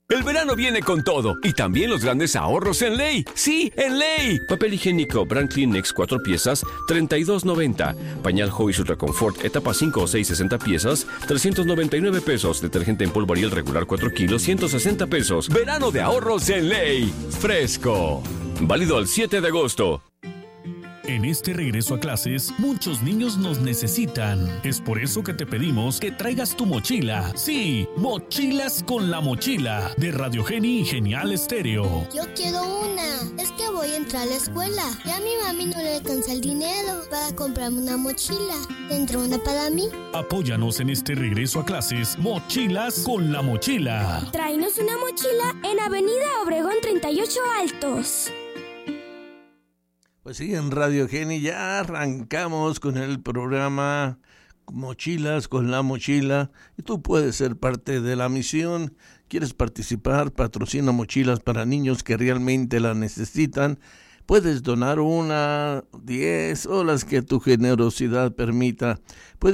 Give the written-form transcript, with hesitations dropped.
El verano viene con todo y también los grandes ahorros en Ley. ¡Sí, en Ley! Papel higiénico Brand Kleenex 4 piezas, $32.90. Pañal Hobbies Ultra Comfort, etapa 5 o 6, 60 piezas, $399. Detergente en polvo Ariel regular 4 kilos, $160. Verano de ahorros en Ley. Fresco. Válido al 7 de agosto. En este regreso a clases, muchos niños nos necesitan. Es por eso que te pedimos que traigas tu mochila. Sí, Mochilas con la Mochila, de Radio Geni y Genial Estéreo. Yo quiero una. Es que voy a entrar a la escuela. Y a mi mami no le alcanza el dinero para comprarme una mochila. ¿Tendrá una para mí? Apóyanos en este regreso a clases. Mochilas con la Mochila. Tráenos una mochila en Avenida Obregón 38 Altos. Pues sí, en Radio Geni ya arrancamos con el programa Mochilas con la Mochila y tú puedes ser parte de la misión. ¿Quieres participar? Patrocina mochilas para niños que realmente la necesitan. Puedes donar 1, 10 o las que tu generosidad permita.